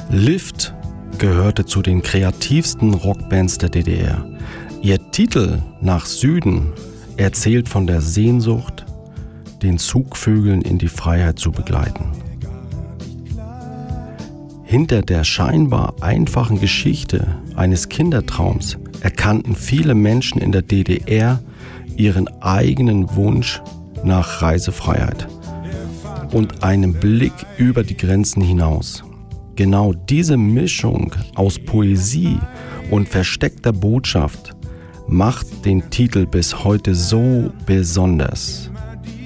Lift gehörte zu den kreativsten Rockbands der DDR. Ihr Titel Nach Süden erzählt von der Sehnsucht, den Zugvögeln in die Freiheit zu begleiten. Hinter der scheinbar einfachen Geschichte eines Kindertraums erkannten viele Menschen in der DDR ihren eigenen Wunsch nach Reisefreiheit und einem Blick über die Grenzen hinaus. Genau diese Mischung aus Poesie und versteckter Botschaft macht den Titel bis heute so besonders.